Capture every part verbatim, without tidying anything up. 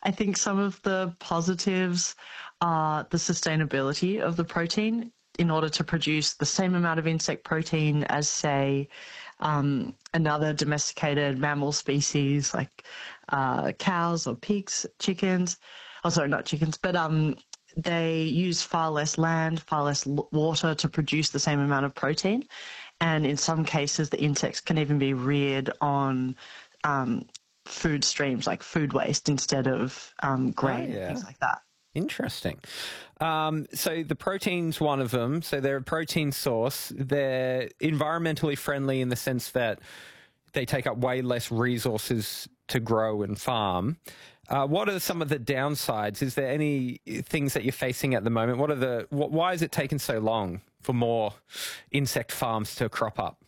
I think some of the positives are the sustainability of the protein. In order to produce the same amount of insect protein as, say, um, another domesticated mammal species like uh, cows or pigs, chickens, oh, sorry, not chickens, but um, they use far less land, far less water to produce the same amount of protein. And in some cases, the insects can even be reared on um, food streams like food waste instead of um, grain, oh, yeah. things like that. Interesting. Um, so the protein's one of them. So they're a protein source. They're environmentally friendly in the sense that they take up way less resources to grow and farm. Uh, what are some of the downsides? Is there any things that you're facing at the moment? What are the? Wh- why is it taking so long for more insect farms to crop up?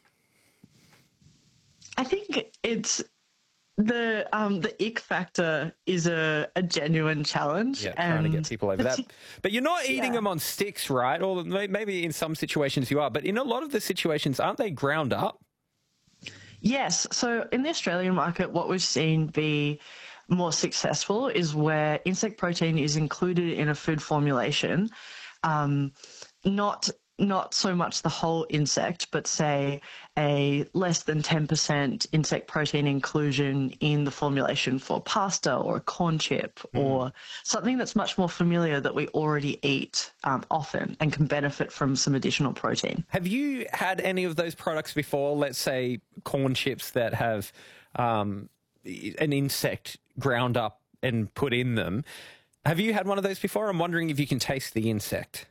I think it's the um, the ick factor is a, a genuine challenge. Yeah, trying and to get people over that. But you're not eating yeah. them on sticks, right? Or maybe in some situations you are, but in a lot of the situations, aren't they ground up? Yes. So in the Australian market, what we've seen be more successful is where insect protein is included in a food formulation, um, not not so much the whole insect, but say a less than ten percent insect protein inclusion in the formulation for pasta or a corn chip mm. or something that's much more familiar that we already eat um, often and can benefit from some additional protein. Have you had any of those products before, let's say corn chips that have um, an insect ground up and put in them? Have you had one of those before? I'm wondering if you can taste the insect.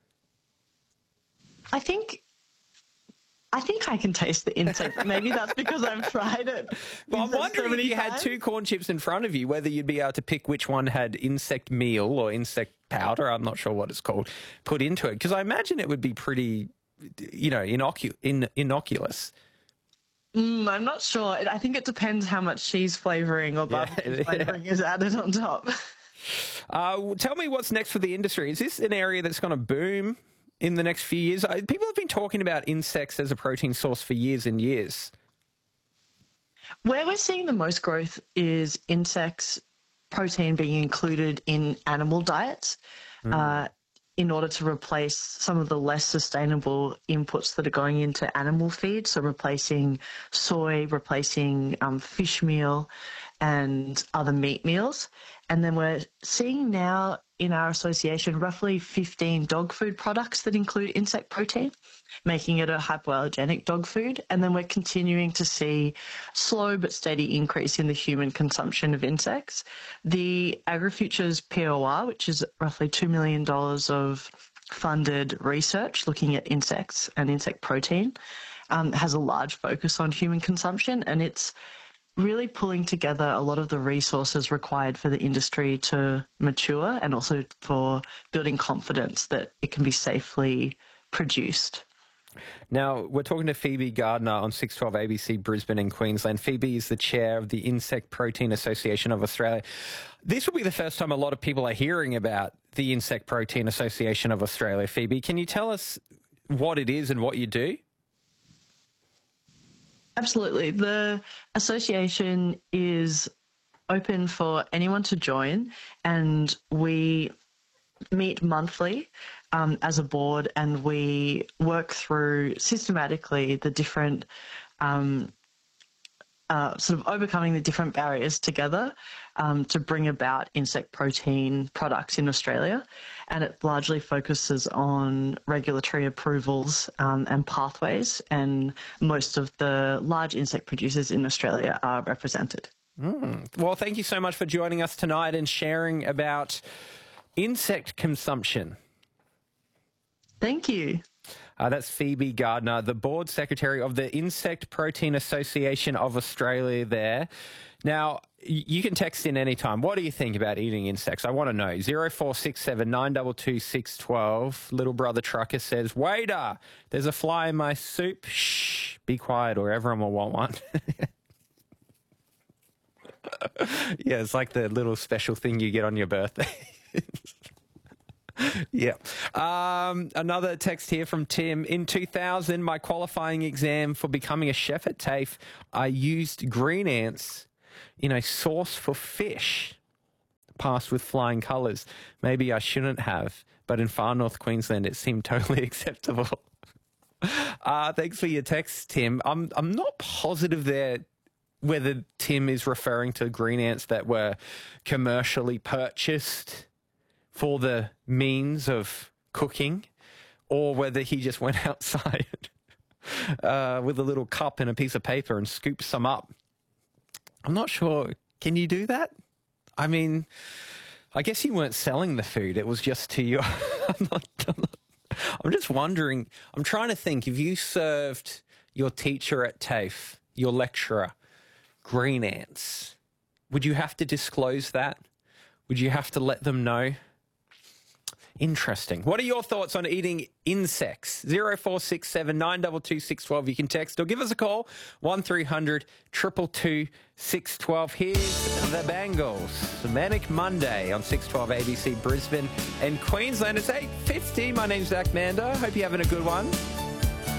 I think I think I can taste the insect. Maybe that's because I've tried it. Well, I'm wondering so if you times. had two corn chips in front of you, whether you'd be able to pick which one had insect meal or insect powder, I'm not sure what it's called, put into it. Because I imagine it would be pretty, you know, innocu- in- innocuous. Mm, I'm not sure. I think it depends how much cheese flavouring or barbecue yeah, flavouring yeah. is added on top. Uh, tell me what's next for the industry. Is this an area that's going to boom in the next few years? People have been talking about insects as a protein source for years and years. Where we're seeing the most growth is insects protein being included in animal diets mm. uh, in order to replace some of the less sustainable inputs that are going into animal feed. So replacing soy, replacing um, fish meal and other meat meals. And then we're seeing now in our association roughly fifteen dog food products that include insect protein, making it a hypoallergenic dog food. And then we're continuing to see slow but steady increase in the human consumption of insects. The AgriFutures P O R, which is roughly two million dollars of funded research looking at insects and insect protein, um, has a large focus on human consumption, and it's really pulling together a lot of the resources required for the industry to mature and also for building confidence that it can be safely produced. Now, we're talking to Phoebe Gardner on six twelve A B C Brisbane in Queensland. Phoebe is the chair of the Insect Protein Association of Australia. This will be the first time a lot of people are hearing about the Insect Protein Association of Australia. Phoebe, can you tell us what it is and what you do? Absolutely. The association is open for anyone to join, and we meet monthly um, as a board, and we work through systematically the different um, uh, sort of overcoming the different barriers together um, to bring about insect protein products in Australia. And it largely focuses on regulatory approvals um, and pathways, and most of the large insect producers in Australia are represented. Mm. Well, thank you so much for joining us tonight and sharing about insect consumption. Thank you. Uh, that's Phoebe Gardner, the board secretary of the Insect Protein Association of Australia there. Now, you can text in anytime. What do you think about eating insects? I want to know. zero four six seven nine two two six one two. Little brother trucker says, waiter, there's a fly in my soup. Shh, be quiet or everyone will want one. Yeah, it's like the little special thing you get on your birthday. Yeah. Um, another text here from Tim. In two thousand, my qualifying exam for becoming a chef at TAFE, I used green ants in a sauce for fish. past with flying colours. Maybe I shouldn't have, but in far north Queensland, it seemed totally acceptable. uh, thanks for your text, Tim. I'm I'm not positive there whether Tim is referring to green ants that were commercially purchased for the means of cooking, or whether he just went outside uh, with a little cup and a piece of paper and scooped some up. I'm not sure. Can you do that? I mean, I guess you weren't selling the food. It was just to you. I'm, not, I'm, not, I'm just wondering. I'm trying to think. If you served your teacher at TAFE, your lecturer, green ants, would you have to disclose that? Would you have to let them know? Interesting. What are your thoughts on eating insects? zero four six seven nine two two six one two. You can text or give us a call. one three hundred two two two six one two. Here's the Bangles. Manic Monday on six twelve A B C Brisbane and Queensland. It's eight fifty. My name's Zach Mander. Hope you're having a good one.